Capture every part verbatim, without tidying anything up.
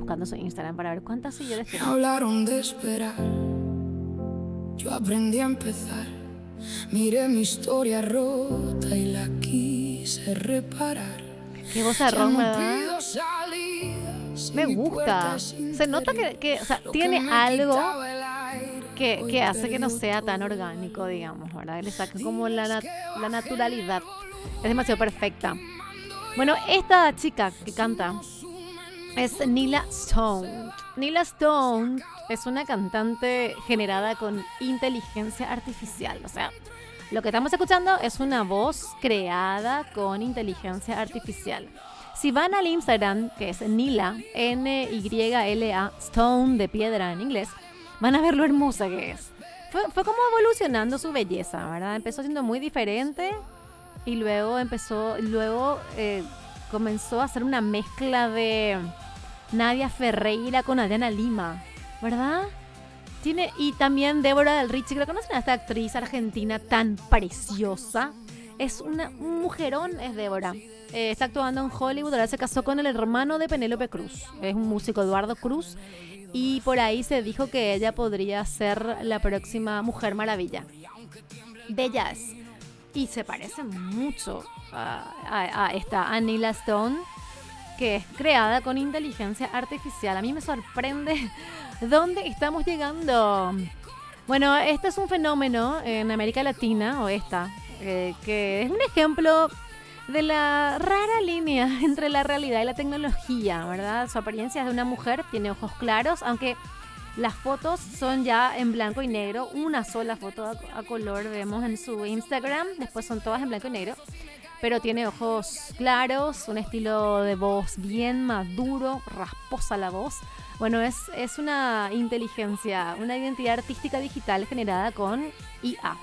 buscando su Instagram para ver cuántas seguidores tiene. Me hablaron de esperar, yo aprendí a empezar. Miré mi historia rota y la quise reparar. Qué vozarrón, ¿verdad? Me gusta. Se nota que, que o sea, tiene algo que, que hace que no sea tan orgánico, digamos, ¿verdad? Le saca como la, nat- la naturalidad. Es demasiado perfecta. Bueno, esta chica que canta es Nila Stone. Nila Stone es una cantante generada con inteligencia artificial. O sea, lo que estamos escuchando es una voz creada con inteligencia artificial. Si van al Instagram, que es Nila, N Y L A, Stone, de piedra en inglés, van a ver lo hermosa que es. Fue, fue como evolucionando su belleza, ¿verdad? Empezó siendo muy diferente y luego empezó, luego eh, comenzó a hacer una mezcla de Nadia Ferreira con Adriana Lima, ¿verdad? Tiene, y también Débora del Richie, creo que conocen a esta actriz argentina tan preciosa. Es una, un mujerón, es Débora. Eh, está actuando en Hollywood, ahora se casó con el hermano de Penélope Cruz. Es un músico, Eduardo Cruz. Y por ahí se dijo que ella podría ser la próxima Mujer Maravilla. Bella es. Y se parece mucho a, a, a esta a Nila Stone, que es creada con inteligencia artificial. A mí me sorprende dónde estamos llegando. Bueno, este es un fenómeno en América Latina, o esta, eh, que es un ejemplo de la rara línea entre la realidad y la tecnología, ¿verdad? Su apariencia es de una mujer, tiene ojos claros, aunque las fotos son ya en blanco y negro. Una sola foto a, a color vemos en su Instagram, después son todas en blanco y negro. Pero tiene ojos claros, un estilo de voz bien maduro, rasposa la voz. Bueno, es, es una inteligencia, una identidad artística digital generada con I A.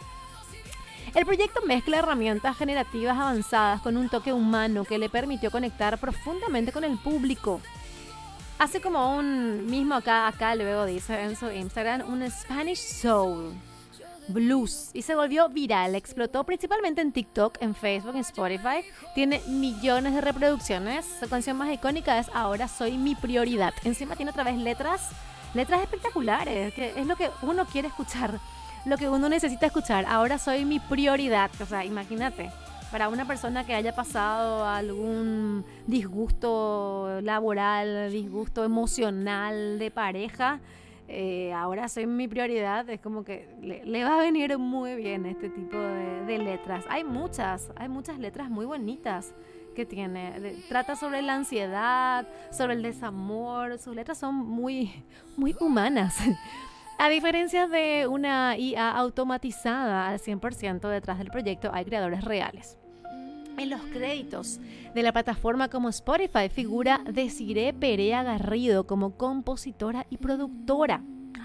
El proyecto mezcla herramientas generativas avanzadas con un toque humano que le permitió conectar profundamente con el público. Hace como un mismo acá, acá luego dice en su Instagram, un Spanish Soul Blues, y se volvió viral. Explotó principalmente en TikTok, en Facebook, en Spotify. Tiene millones de reproducciones. Su canción más icónica es Ahora Soy Mi Prioridad. Encima tiene otra vez letras, letras espectaculares, que es lo que uno quiere escuchar, lo que uno necesita escuchar. Ahora soy mi prioridad. O sea, imagínate, para una persona que haya pasado algún disgusto laboral, disgusto emocional de pareja, Eh, ahora soy mi prioridad, es como que le, le va a venir muy bien este tipo de, de letras. Hay muchas, hay muchas letras muy bonitas que tiene. De, trata sobre la ansiedad, sobre el desamor. Sus letras son muy, muy humanas. A diferencia de una I A automatizada al cien por ciento, detrás del proyecto hay creadores reales. En los créditos de la plataforma como Spotify figura Desiree Perea Garrido como compositora y productora.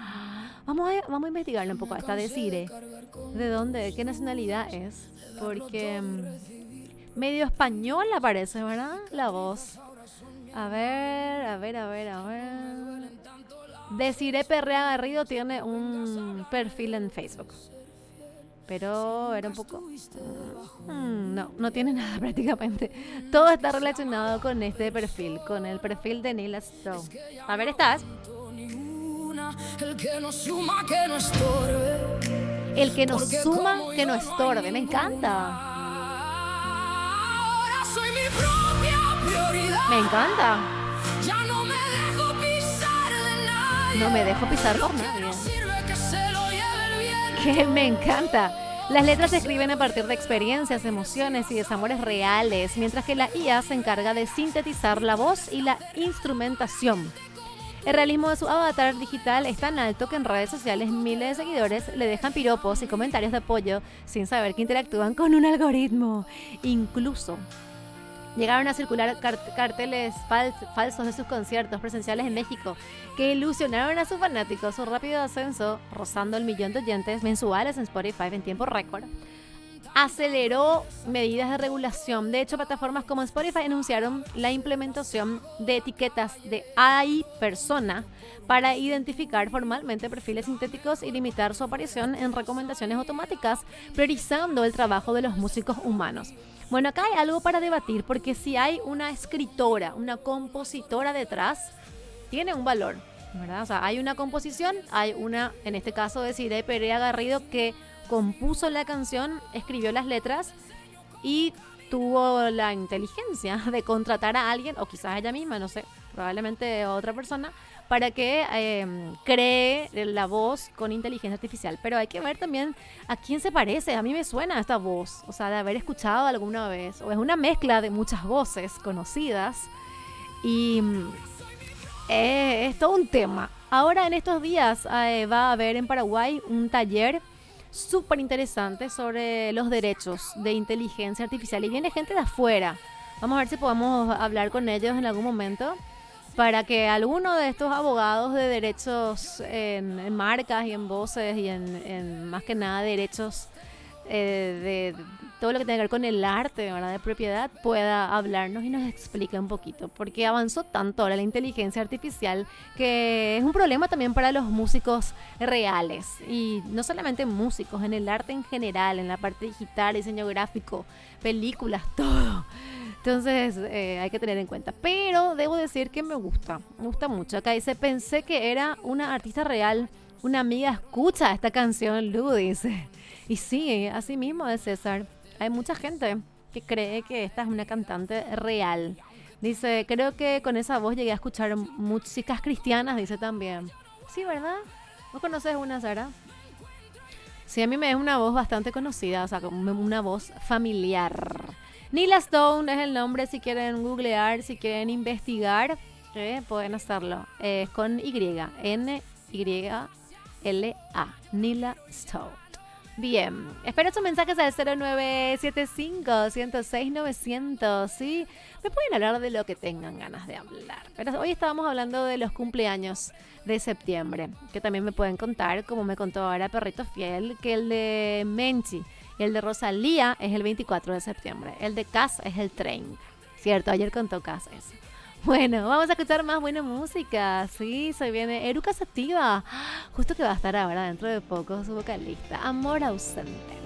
Vamos a, vamos a investigarle un poco a esta Desiree. ¿De dónde? ¿De qué nacionalidad es? Porque mmm, medio española parece, ¿verdad? La voz. A ver, a ver, a ver, a ver. Desiree Perea Garrido tiene un perfil en Facebook. Pero era un poco... Hmm, no, no tiene nada prácticamente. Todo está relacionado con este perfil, con el perfil de Nila Stone. A ver, ¿estás? El que no suma, que no estorbe. El que nos suma, que no estorbe. Me encanta. Ahora soy mi propia prioridad. Me encanta. Ya no me dejo pisar de nadie. No me dejo pisar por nadie. No sirve que se lo lleve el viento. Que me encanta. Las letras se escriben a partir de experiencias, emociones y desamores reales, mientras que la I A se encarga de sintetizar la voz y la instrumentación. El realismo de su avatar digital es tan alto que en redes sociales miles de seguidores le dejan piropos y comentarios de apoyo sin saber que interactúan con un algoritmo. Incluso llegaron a circular cart- carteles fal- falsos de sus conciertos presenciales en México que ilusionaron a sus fanáticos. Su rápido ascenso, rozando el millón de oyentes mensuales en Spotify en tiempo récord, aceleró medidas de regulación. De hecho, plataformas como Spotify anunciaron la implementación de etiquetas de A I persona para identificar formalmente perfiles sintéticos y limitar su aparición en recomendaciones automáticas, priorizando el trabajo de los músicos humanos. Bueno, acá hay algo para debatir, porque si hay una escritora, una compositora detrás, tiene un valor, ¿verdad? O sea, hay una composición, hay una, en este caso de Sirey Perea Garrido, que compuso la canción, escribió las letras y tuvo la inteligencia de contratar a alguien, o quizás ella misma, no sé, probablemente otra persona, para que eh, cree la voz con inteligencia artificial. Pero hay que ver también a quién se parece. A mí me suena esta voz, o sea, de haber escuchado alguna vez. O es una mezcla de muchas voces conocidas. Y eh, es todo un tema. Ahora en estos días eh, va a haber en Paraguay un taller súper interesante sobre los derechos de inteligencia artificial. Y viene gente de afuera. Vamos a ver si podemos hablar con ellos en algún momento, para que alguno de estos abogados de derechos en, en marcas y en voces y en, en más que nada derechos eh, de todo lo que tiene que ver con el arte, ¿verdad?, de propiedad, pueda hablarnos y nos explique un poquito, porque avanzó tanto ahora la inteligencia artificial que es un problema también para los músicos reales, y no solamente músicos, en el arte en general, en la parte digital, diseño gráfico, películas, todo. Entonces eh, hay que tener en cuenta. Pero debo decir que me gusta, me gusta mucho. Acá dice, pensé que era una artista real. Una amiga escucha esta canción, Lu, dice. Y sí, así mismo es, César. Hay mucha gente que cree que esta es una cantante real. Dice, creo que con esa voz llegué a escuchar músicas cristianas, dice también. Sí, ¿verdad? ¿No conoces una, Sara? Sí, a mí me es una voz bastante conocida, o sea, una voz familiar. Nila Stone es el nombre, si quieren googlear, si quieren investigar, ¿eh? Pueden hacerlo. Es eh, con Y, N Y L A, Nila Stone. Bien, espero sus mensajes al cero nueve siete cinco, uno cero seis, novecientos, ¿sí? Me pueden hablar de lo que tengan ganas de hablar. Pero hoy estábamos hablando de los cumpleaños de septiembre, que también me pueden contar, como me contó ahora Perrito Fiel, que el de Menchi y el de Rosalía es el veinticuatro de septiembre. El de Cass es el treinta. Cierto, ayer contó Cass eso. Bueno, vamos a escuchar más buena música. Sí, se viene Eruca Sativa. Justo que va a estar ahora dentro de poco su vocalista, Amor Ausente.